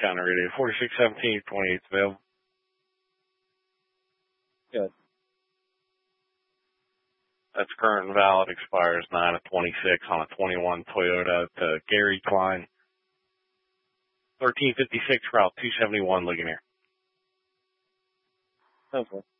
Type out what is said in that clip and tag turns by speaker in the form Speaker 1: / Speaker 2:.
Speaker 1: County Radio. 4617, 28th available.
Speaker 2: Good.
Speaker 1: That's current and valid, expires 9 of 26 on a 21 Toyota to Gary Klein. 1356 Route 271 Ligonier.
Speaker 2: Okay.